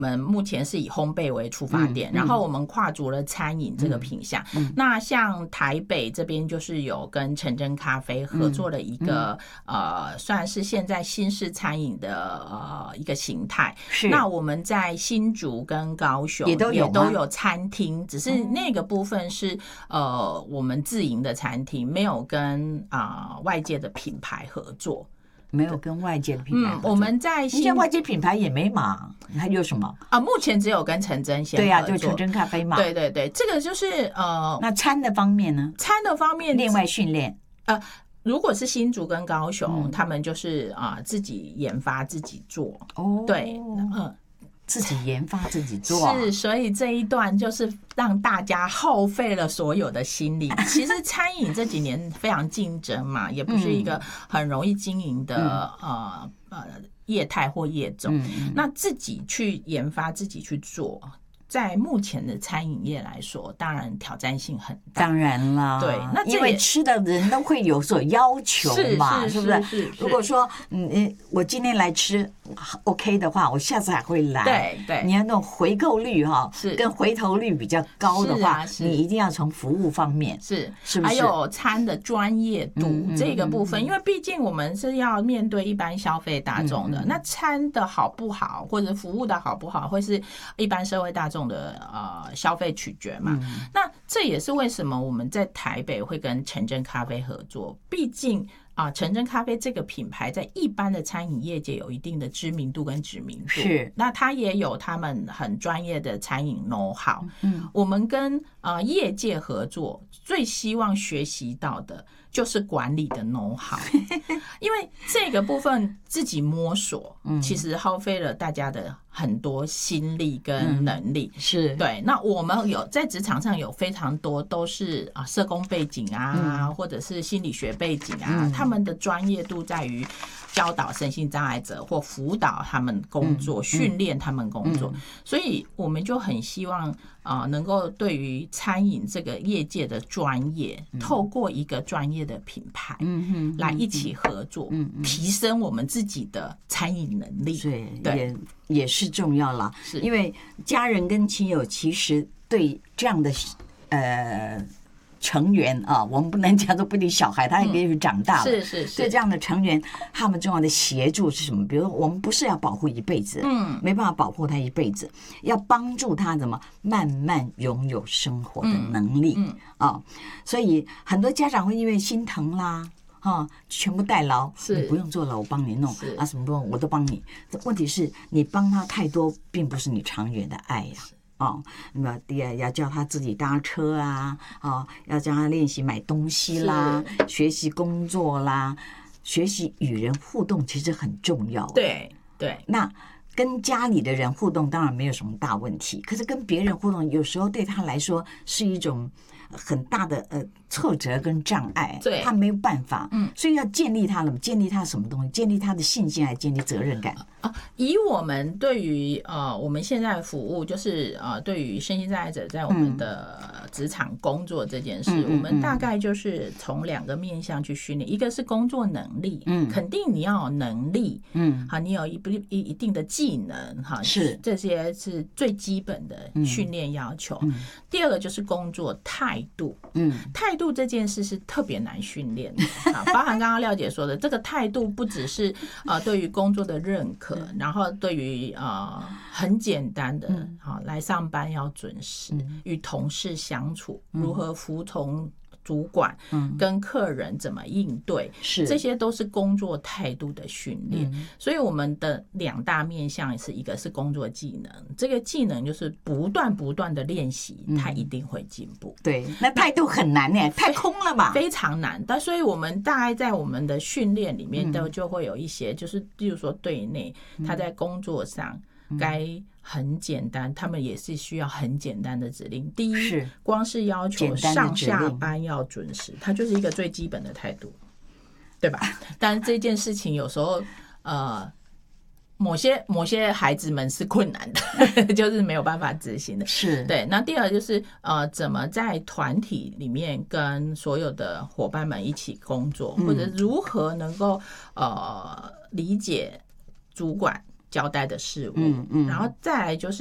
们目前是以烘焙为出发点，然后我们跨足了餐饮这个品项。那像台北这边就是有跟陈真咖啡合作了一个算是现在新式餐饮的一个形态。那我们在新竹跟高雄也都有餐厅，只是那个部分是我们自营的餐厅，没有跟外界的品牌合作。 没有跟外界的品牌合作。 我们在现在外界品牌也没嘛，还有什么目前只有跟陈真先合作。 对呀，就陈真咖啡嘛。 对对对，这个就是那餐的方面呢？ 餐的方面， 另外训练。 如果是新竹跟高雄，他们就是自己研发自己做。对， 自己研发自己做， 是，所以这一段就是让大家耗费了所有的心力。其实餐饮这几年非常竞争嘛，也不是一个很容易经营的业态或业种。那自己去研发，自己去做，在目前的餐饮业来说，当然挑战性很大。 当然了， 对，那因为吃的人都会有所要求嘛，是不是？如果说我今天来吃 OK 的话，我下次还会来。 对对， 你要那种回购率跟回头率比较高的话，你一定要从服务方面是不是？ 还有餐的专业度这个部分，因为毕竟我们是要面对一般消费大众的，那餐的好不好或者服务的好不好，会是一般社会大众的消费取决嘛。那这也是为什么我们在台北会跟陈真咖啡合作，毕竟陈真咖啡这个品牌在一般的餐饮业界有一定的知名度跟知名度， 是。 那它也有他们很专业的餐饮 know how。我们跟业界合作，最希望学习到的就是管理的 know how， 因为这个部分自己摸索，其实耗费了大家的很多心力跟能力。 是对。那我们有在职场上有非常多都是社工背景或者是心理学背景他们的专业度在于教导身心障碍者或辅导他们工作，训练他们工作。所以我们就很希望能够对于餐饮这个业界的专业，透过一个专业的品牌来一起合作，提升我们自己的餐饮能力。 对，也是重要啦。因为家人跟亲友其实对这样的成员我们不能讲说不理小孩，他也许长大了。是。对这样的成员，他们重要的协助是什么？比如说，我们不是要保护一辈子，没办法保护他一辈子，要帮助他怎么慢慢拥有生活的能力所以很多家长会因为心疼啦。全部代劳，你不用做了，我帮你弄什么我都帮你。问题是你帮他太多，并不是你长远的爱呀。那么第二要教他自己搭车要教他练习买东西啦，学习工作啦，学习与人互动，其实很重要。 对。 那跟家里的人互动当然没有什么大问题，可是跟别人互动有时候对他来说是一种很大的挫折跟障碍，他没有办法，所以要建立他了，建立他什么东西？建立他的信心，还建立责任感。 以我们对于我们现在的服务，就是对于身心障碍者在我们的职场工作这件事，我们大概就是从2个面向去训练，一个是工作能力，肯定你要有能力，你有一定的技能， 是这些是最基本的训练要求。第二个就是工作态度，态度这件事是特别难训练的包含刚刚廖姐说的，这个态度不只是对于工作的认可，然后对于很简单的来上班要准时，与同事相处，如何服从主管跟客人怎么应对，这些都是工作态度的训练。所以我们的2大面向是一个是工作技能，这个技能就是不断的练习，它一定会进步。 对，那态度很难太空了吧？ 非常难。但所以我们大概在我们的训练里面都就会有一些，就是例如说对内他在工作上该很简单，他们也是需要很简单的指令。第一，光是要求上下班要准时，它就是一个最基本的态度，对吧？但是这件事情有时候某些孩子们是困难的就是没有办法执行的。 是对。那第二就是怎么在团体里面跟所有的伙伴们一起工作，或者如何能够理解主管交代的事物，然后再来就是